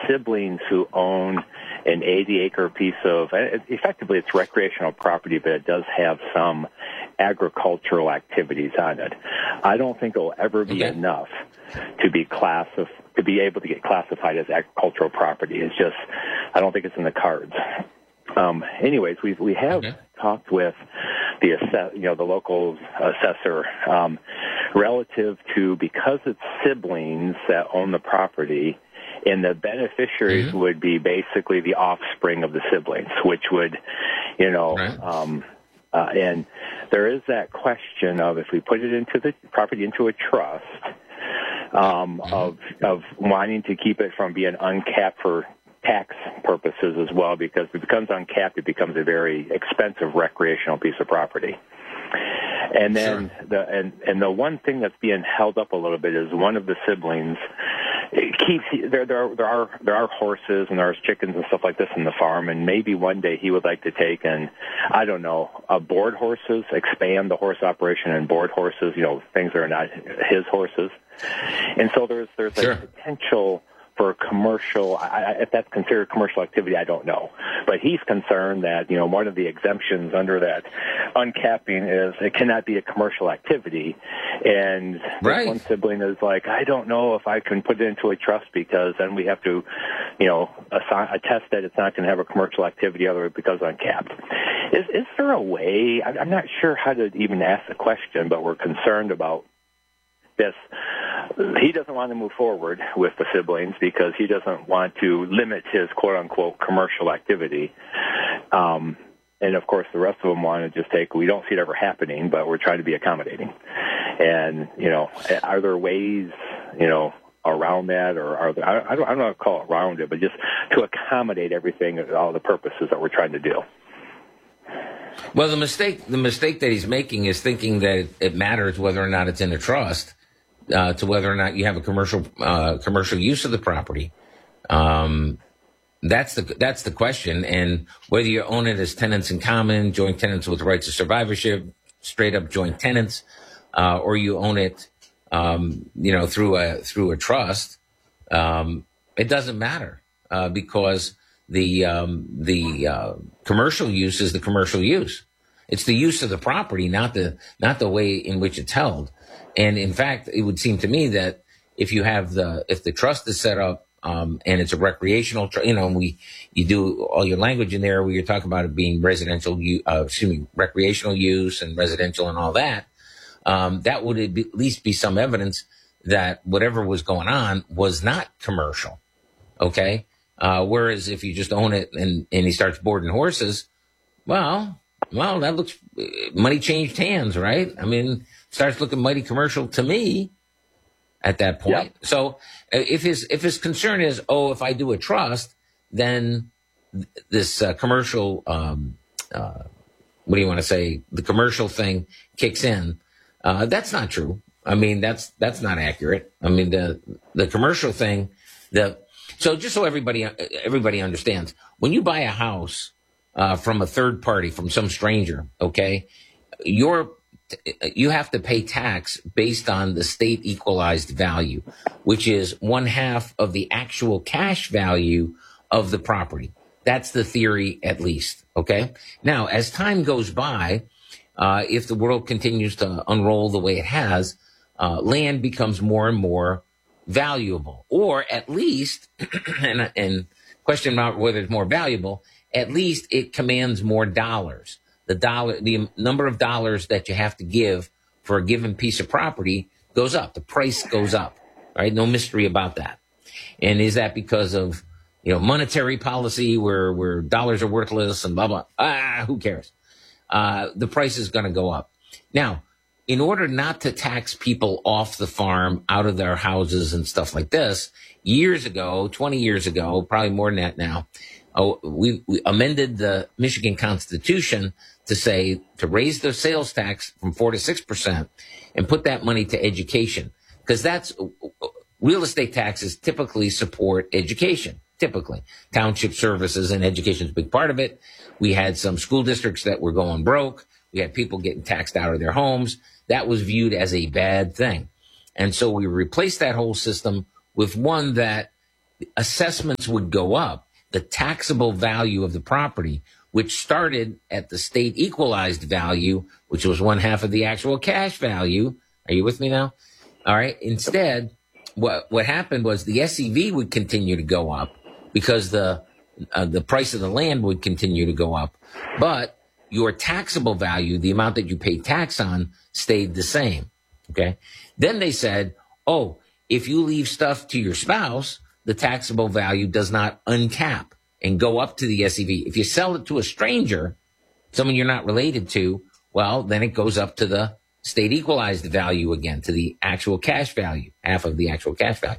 siblings who own an 80-acre piece of, effectively it's recreational property, but it does have some agricultural activities on it. I don't think it will ever be enough to be able to get classified as agricultural property. It's just, I don't think it's in the cards. Anyways, we have talked with the local assessor relative to, because it's siblings that own the property, and the beneficiaries would be basically the offspring of the siblings, which would, and there is that question of, if we put it into the property into a trust, of wanting to keep it from being uncapped for tax purposes as well, because if it becomes uncapped, it becomes a very expensive recreational piece of property. And then the one thing that's being held up a little bit is one of the siblings there are horses and there's chickens and stuff like this in the farm, and maybe one day he would like to take and, I don't know, board horses, expand the horse operation and board horses, things that are not his horses. And so there's a potential for commercial, if that's considered commercial activity, I don't know. But he's concerned that, one of the exemptions under that uncapping is it cannot be a commercial activity. And one sibling is like, I don't know if I can put it into a trust, because then we have to, attest that it's not going to have a commercial activity other because uncapped. Is there a way? I'm not sure how to even ask the question, but we're concerned about this. He doesn't want to move forward with the siblings because he doesn't want to limit his quote-unquote commercial activity. And, of course, the rest of them want to just we don't see it ever happening, but we're trying to be accommodating. And, are there ways, around that, or I don't know how to call it around it, but just to accommodate everything, all the purposes that we're trying to do? Well, the mistake that he's making is thinking that it matters whether or not it's in a trust, to whether or not you have a commercial use of the property. That's the question. And whether you own it as tenants in common, joint tenants with rights of survivorship, straight up joint tenants, or you own it, through a trust, it doesn't matter, because the commercial use is the commercial use. It's the use of the property, not the way in which it's held. And in fact, it would seem to me that if the trust is set up, and it's a recreational, you do all your language in there where you're talking about it being recreational use and residential and all that, that would at least be some evidence that whatever was going on was not commercial. Okay. Whereas if you just own it and he starts boarding horses, well, that looks, money changed hands, right? I mean, starts looking mighty commercial to me at that point. Yep. So if his concern is, if I do a trust, then this commercial, what do you want to say? The commercial thing kicks in. That's not true. I mean, that's not accurate. I mean, the commercial thing, so just so everybody understands, when you buy a house from a third party, from some stranger, okay, you have to pay tax based on the state equalized value, which is 1/2 of the actual cash value of the property. That's the theory, at least. Okay. Now, as time goes by, if the world continues to unroll the way it has, land becomes more and more valuable, or at least, and question about whether it's more valuable, at least it commands more dollars. The number of dollars that you have to give for a given piece of property goes up. The price goes up, right? No mystery about that. And is that because of, monetary policy where dollars are worthless and blah, blah? Who cares? The price is going to go up. Now, in order not to tax people off the farm, out of their houses and stuff like this, 20 years ago, probably more than that now, we amended the Michigan Constitution to raise the sales tax from 4% to 6% and put that money to education, because real estate taxes typically support education. Typically, township services and education is a big part of it. We had some school districts that were going broke. We had people getting taxed out of their homes. That was viewed as a bad thing. And so we replaced that whole system with one that assessments would go up. The taxable value of the property, which started at the state equalized value, which was 1/2 of the actual cash value. Are you with me now? All right. Instead, what happened was the SEV would continue to go up because the price of the land would continue to go up, but your taxable value, the amount that you paid tax on, stayed the same. Okay. Then they said, oh, if you leave stuff to your spouse, the taxable value does not uncap and go up to the SEV. If you sell it to a stranger, someone you're not related to, well, then it goes up to the state equalized value again, to the actual cash value, 1/2 of the actual cash value.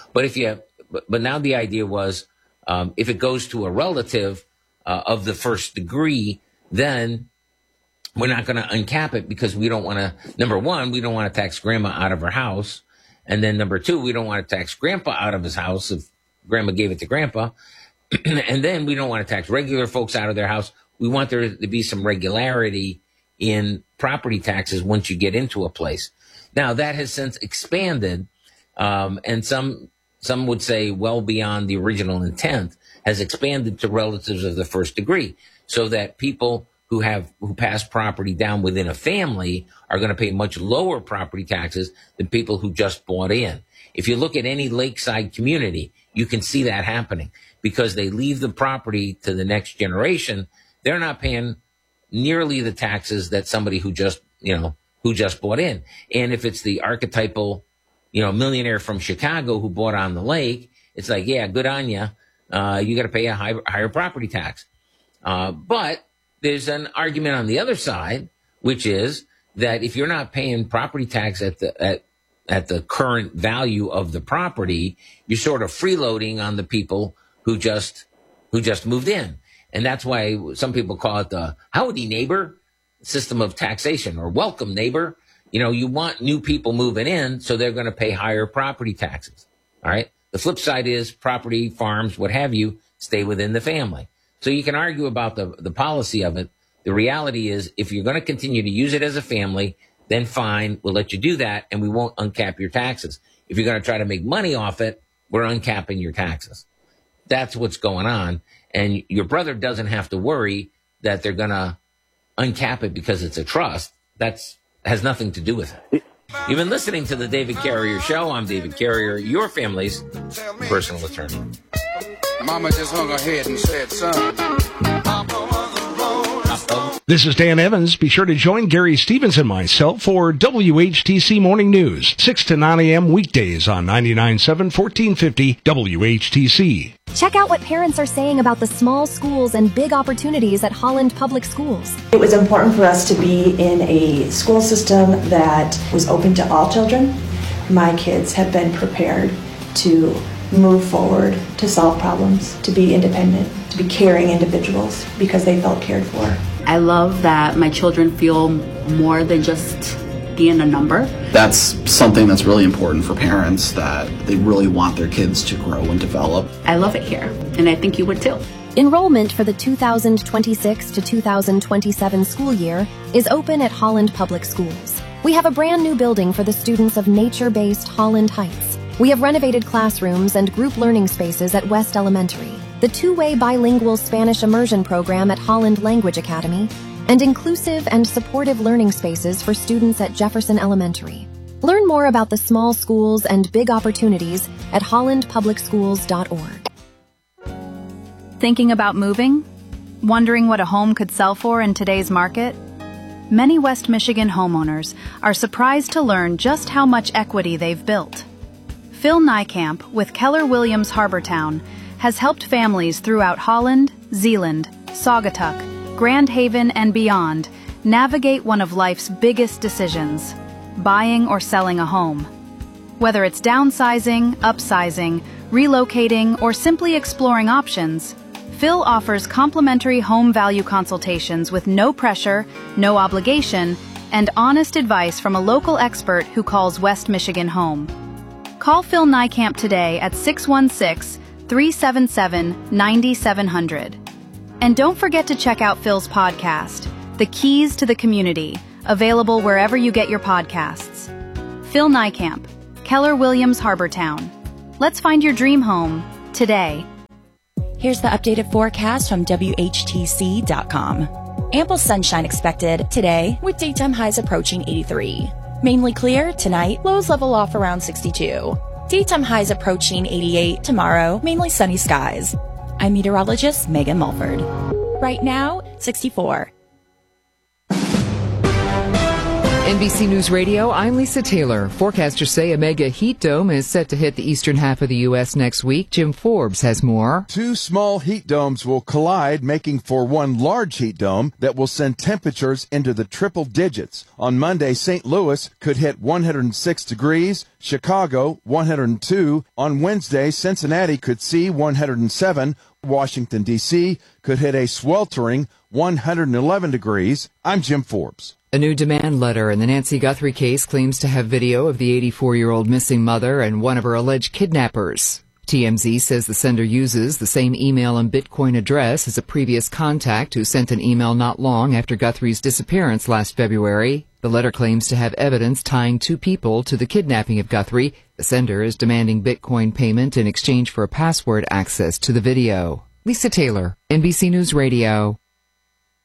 But now the idea was, if it goes to a relative of the first degree, then we're not going to uncap it because we don't want to, number one, we don't want to tax grandma out of her house. And then number two, we don't want to tax grandpa out of his house if grandma gave it to grandpa. And then we don't want to tax regular folks out of their house. We want there to be some regularity in property taxes once you get into a place. Now, that has since expanded, and some would say well beyond the original intent, has expanded to relatives of the first degree, so that people who pass property down within a family are going to pay much lower property taxes than people who just bought in. If you look at any lakeside community, you can see that happening because they leave the property to the next generation. They're not paying nearly the taxes that somebody who just bought in. And if it's the archetypal, millionaire from Chicago who bought on the lake, it's like, yeah, good on you. You got to pay a higher property tax. But there's an argument on the other side, which is that if you're not paying property tax at the current value of the property, you're sort of freeloading on the people who just moved in. And that's why some people call it the howdy neighbor system of taxation, or welcome neighbor. You want new people moving in, so they're going to pay higher property taxes. All right. The flip side is property, farms, what have you, stay within the family. So you can argue about the policy of it. The reality is, if you're going to continue to use it as a family, then fine, we'll let you do that, and we won't uncap your taxes. If you're going to try to make money off it, we're uncapping your taxes. That's what's going on. And your brother doesn't have to worry that they're going to uncap it because it's a trust. That has nothing to do with it. You've been listening to the David Carrier Show. I'm David Carrier, your family's personal attorney. Mama just hung her head and said, son. This is Dan Evans. Be sure to join Gary Stevens and myself for WHTC Morning News, 6 to 9 a.m. weekdays on 99.7 1450 WHTC. Check out what parents are saying about the small schools and big opportunities at Holland Public Schools. It was important for us to be in a school system that was open to all children. My kids have been prepared to move forward, to solve problems, to be independent, to be caring individuals because they felt cared for. I love that my children feel more than just being a number. That's something that's really important for parents, that they really want their kids to grow and develop. I love it here, and I think you would too. Enrollment for the 2026 to 2027 school year is open at Holland Public Schools. We have a brand new building for the students of nature-based Holland Heights. We have renovated classrooms and group learning spaces at West Elementary, the two-way bilingual Spanish immersion program at Holland Language Academy, and inclusive and supportive learning spaces for students at Jefferson Elementary. Learn more about the small schools and big opportunities at hollandpublicschools.org. Thinking about moving? Wondering what a home could sell for in today's market? Many West Michigan homeowners are surprised to learn just how much equity they've built. Phil Niekamp with Keller Williams Harbortown has helped families throughout Holland, Zeeland, Saugatuck, Grand Haven, and beyond navigate one of life's biggest decisions, buying or selling a home. Whether it's downsizing, upsizing, relocating, or simply exploring options, Phil offers complimentary home value consultations with no pressure, no obligation, and honest advice from a local expert who calls West Michigan home. Call Phil Niekamp today at 616-377-9700. And don't forget to check out Phil's podcast, The Keys to the Community, available wherever you get your podcasts. Phil Niekamp, Keller Williams Harbortown. Let's find your dream home today. Here's the updated forecast from WHTC.com. Ample sunshine expected today with daytime highs approaching 83. Mainly clear tonight, lows level off around 62. Daytime highs approaching 88 tomorrow, mainly sunny skies. I'm meteorologist Megan Mulford. Right now, 64. NBC News Radio, I'm Lisa Taylor. Forecasters say a mega heat dome is set to hit the eastern half of the U.S. next week. Jim Forbes has more. 2 small heat domes will collide, making for one large heat dome that will send temperatures into the triple digits. On Monday, St. Louis could hit 106 degrees, Chicago 102. On Wednesday, Cincinnati could see 107. Washington, D.C. could hit a sweltering 111 degrees. I'm Jim Forbes. A new demand letter in the Nancy Guthrie case claims to have video of the 84-year-old missing mother and one of her alleged kidnappers. TMZ says the sender uses the same email and Bitcoin address as a previous contact who sent an email not long after Guthrie's disappearance last February. The letter claims to have evidence tying 2 people to the kidnapping of Guthrie. The sender is demanding Bitcoin payment in exchange for a password access to the video. Lisa Taylor, NBC News Radio.